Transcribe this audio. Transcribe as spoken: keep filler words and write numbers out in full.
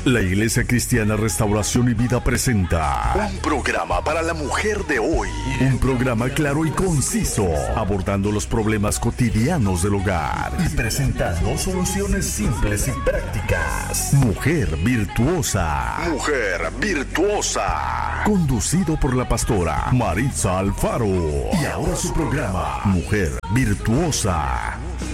La Iglesia Cristiana Restauración y Vida presenta un programa para la mujer de hoy. Un programa claro y conciso, abordando los problemas cotidianos del hogar y presentando soluciones simples y prácticas. Mujer virtuosa. Mujer virtuosa. Conducido por la pastora Maritza Alfaro. Y ahora su programa, Mujer Virtuosa.